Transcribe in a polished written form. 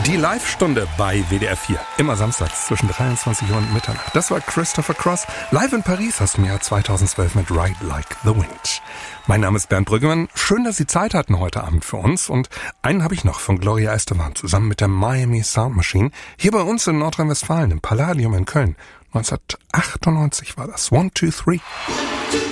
Die Live-Stunde bei WDR 4. Immer samstags zwischen 23 Uhr und Mitternacht. Das war Christopher Cross. Live in Paris aus dem Jahr 2012 mit Ride Like the Wind. Mein Name ist Bernd Brüggemann. Schön, dass Sie Zeit hatten heute Abend für uns. Und einen habe ich noch von Gloria Estefan zusammen mit der Miami Sound Machine. Hier bei uns in Nordrhein-Westfalen im Palladium in Köln. 1998 war das. 1, 2, 3.